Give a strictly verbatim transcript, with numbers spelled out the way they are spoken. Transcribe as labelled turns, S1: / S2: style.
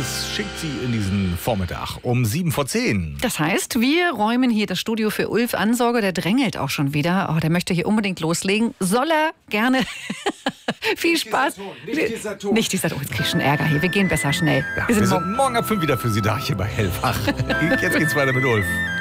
S1: das schickt sie in diesen Vormittag um sieben vor zehn.
S2: Das heißt, wir räumen hier das Studio für Ulf an. Sorge, der drängelt auch schon wieder. Oh, der möchte hier unbedingt loslegen. Soll er gerne. Viel
S3: nicht
S2: Spaß.
S3: Dieser Ton, nicht dieser Ton.
S2: Nicht dieser Ton. Jetzt krieg ich schon Ärger hier. Wir gehen besser schnell.
S1: Ja,
S2: wir sind
S1: wir
S2: morgen.
S1: sind morgen ab fünf wieder für Sie da hier bei Hellwach. Jetzt geht's weiter mit Ulf.